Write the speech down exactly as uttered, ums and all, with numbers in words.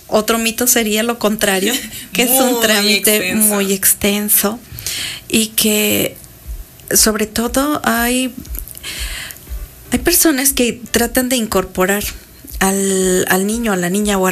otro mito sería lo contrario, que es un Muy trámite extenso. muy extenso y que sobre todo hay, hay personas que tratan de incorporar al, al niño, a la niña o al